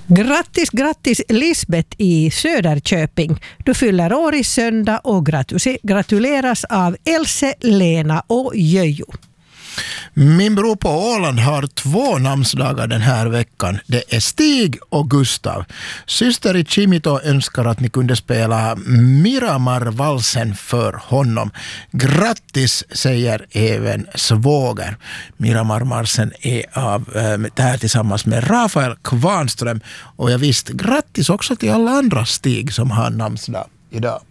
Grattis, grattis Lisbeth i Söderköping. Du fyller år i söndag och gratuleras av Else, Lena och Jöjo. Min bror på Åland har 2 namnsdagar den här veckan. Det är Stig och Gustav. Syster i Chimito önskar att ni kunde spela Miramar-valsen för honom. Grattis, säger även svåger. Miramar-valsen är där tillsammans med Rafael Kvarnström. Och jag visst, grattis också till alla andra Stig som har namnsdag idag.